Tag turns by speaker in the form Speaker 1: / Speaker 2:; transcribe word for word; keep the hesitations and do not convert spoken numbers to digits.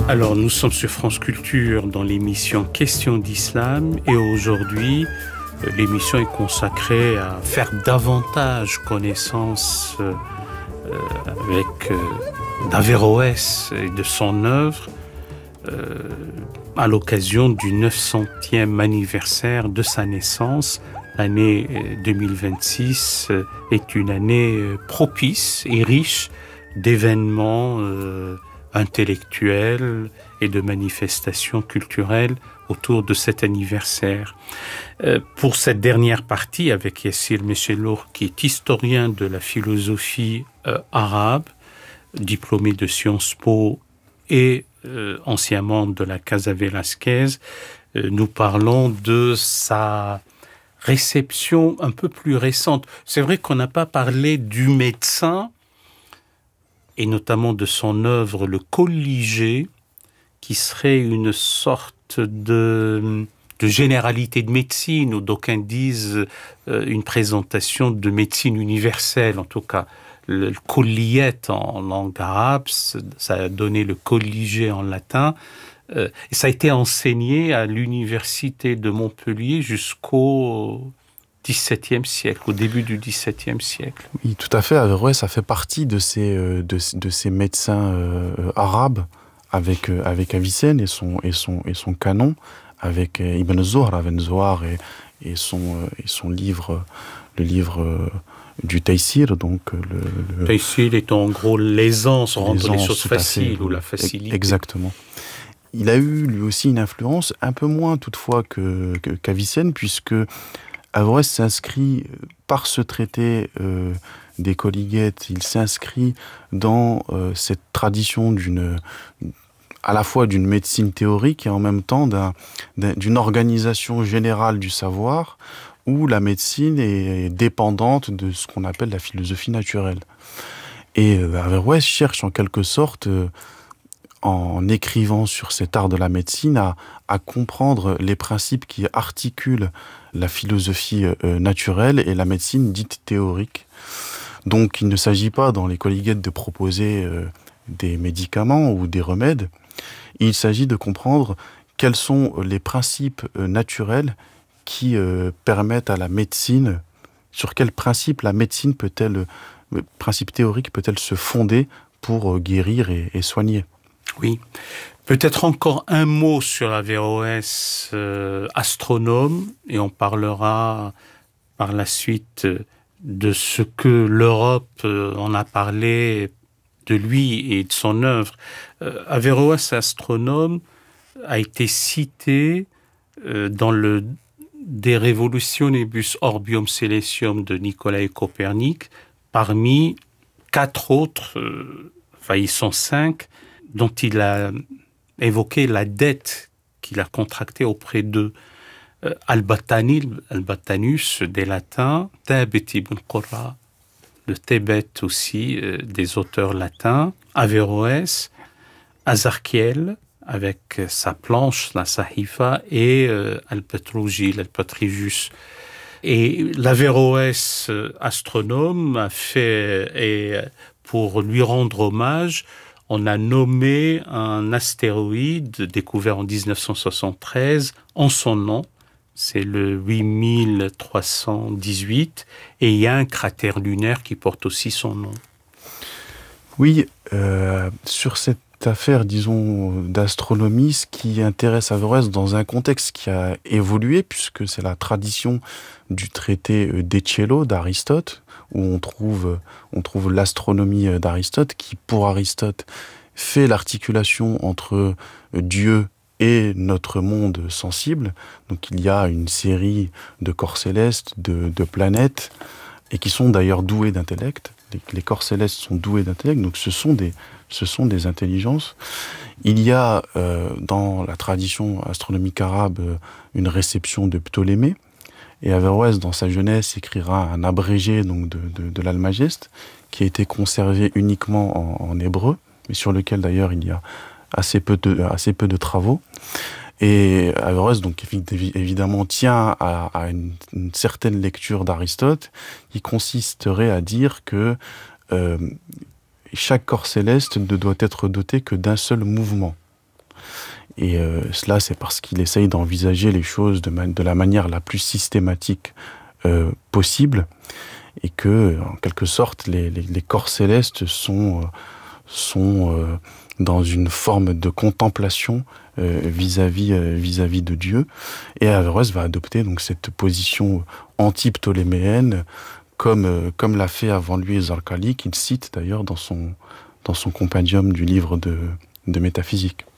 Speaker 1: Alors, nous sommes sur France Culture dans l'émission Questions d'Islam et aujourd'hui, l'émission est consacrée à faire davantage connaissance euh, avec euh, d'Averroès et de son œuvre euh, à l'occasion du neuf centième anniversaire de sa naissance. L'année deux mille vingt-six est une année propice et riche d'événements euh, intellectuels et de manifestations culturelles autour de cet anniversaire. Euh, pour cette dernière partie, avec Yassir Mechelour, qui est historien de la philosophie euh, arabe, diplômé de Sciences Po et euh, ancien membre de la Casa Velasquez, euh, nous parlons de sa réception un peu plus récente. C'est vrai qu'on n'a pas parlé du médecin, et notamment de son œuvre Le Colligé, qui serait une sorte de, de généralité de médecine, ou d'aucuns disent euh, une présentation de médecine universelle, en tout cas. Le, le colliyet en langue arabe, ça a donné le colligé en latin, euh, et ça a été enseigné à l'université de Montpellier jusqu'au dix-septième siècle, au début du dix-septième siècle.
Speaker 2: Oui, tout à fait. Averroès, ça fait partie de ces, de, de ces médecins euh, arabes avec, euh, avec Avicenne et son, et, son, et son canon, avec euh, Ibn Zohar, Aven Zohar et, et, son, euh, et son livre, le livre euh, du Taysir. Donc, le, le...
Speaker 1: Taysir est en gros l'aisance, rendre les choses faciles fait, ou la facilité.
Speaker 2: Exactement. Il a eu lui aussi une influence, un peu moins toutefois que, que, qu'Avicenne, puisque Averroès s'inscrit par ce traité euh, des Colligètes, il s'inscrit dans euh, cette tradition d'une, à la fois d'une médecine théorique et en même temps d'un, d'un, d'une organisation générale du savoir où la médecine est dépendante de ce qu'on appelle la philosophie naturelle. Et euh, Averroès cherche en quelque sorte, euh, en écrivant sur cet art de la médecine, à, à comprendre les principes qui articulent la philosophie euh, naturelle et la médecine dite théorique. Donc il ne s'agit pas dans les Colligètes de proposer euh, des médicaments ou des remèdes, il s'agit de comprendre quels sont les principes euh, naturels qui euh, permettent à la médecine, sur quels principes la médecine peut-elle, euh, principes théoriques peut-elle se fonder pour euh, guérir et, et soigner.
Speaker 1: Oui. Peut-être encore un mot sur Averroès, euh, astronome, et on parlera par la suite de ce que l'Europe euh, en a parlé de lui et de son œuvre. Euh, Averroès, astronome, a été cité euh, dans le De Revolutionibus Orbium Celestium de Nicolae Copernic, parmi quatre autres, euh, enfin ils sont cinq, dont il a évoqué la dette qu'il a contractée auprès d'eux. Euh, Al-Battani, Al-Battanus, des latins, Thabit ibn Qurra, le Thébet aussi, euh, des auteurs latins, Averroès, Azarchiel, avec sa planche, la Sahifa, et euh, Al-Petrougil, Al-Patrigus. Et l'Averroès euh, astronome a fait, et pour lui rendre hommage, on a nommé un astéroïde découvert en dix-neuf cent soixante-treize en son nom. C'est le huit mille trois cent dix-huit. Et il y a un cratère lunaire qui porte aussi son nom.
Speaker 2: Oui, euh, sur cette affaire, disons, d'astronomie, ce qui intéresse Averroès dans un contexte qui a évolué, puisque c'est la tradition du traité d'Eccello d'Aristote, où on trouve, on trouve l'astronomie d'Aristote, qui, pour Aristote, fait l'articulation entre Dieu et notre monde sensible. Donc il y a une série de corps célestes, de, de planètes, et qui sont d'ailleurs doués d'intellect. Les, les corps célestes sont doués d'intellect, donc ce sont des, ce sont des intelligences. Il y a euh, dans la tradition astronomique arabe une réception de Ptolémée, et Averroès, dans sa jeunesse, écrira un abrégé donc, de, de, de l'Almageste, qui a été conservé uniquement en, en hébreu, mais sur lequel d'ailleurs il y a assez peu de, assez peu de travaux. Et Averroès, donc, évidemment, tient à, à une, une certaine lecture d'Aristote, qui consisterait à dire que euh, chaque corps céleste ne doit être doté que d'un seul mouvement. Et euh, cela, c'est parce qu'il essaye d'envisager les choses de, ma- de la manière la plus systématique euh, possible, et que, en quelque sorte, les, les, les corps célestes sont, euh, sont euh, dans une forme de contemplation euh, vis-à-vis, euh, vis-à-vis de Dieu. Et Averroès va adopter donc cette position anti-ptoléméenne, comme, euh, comme l'a fait avant lui Zarkali, qu'il cite d'ailleurs dans son, dans son compendium du livre de, de métaphysique.